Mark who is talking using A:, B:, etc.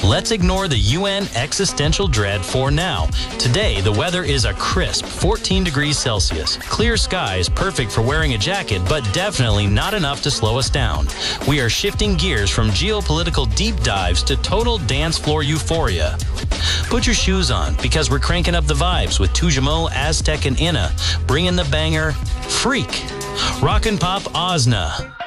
A: Let's ignore the UN existential dread for now. Today, the weather is a crisp 14 degrees Celsius. Clear skies, perfect for wearing a jacket, but definitely not enough to slow us down. We are shifting gears from geopolitical deep dives to total dance floor euphoria. Put your shoes on, because we're cranking up the vibes with Tujamo, Aztec, and Inna, bringing the banger, Freak. Rock and Pop Ozna.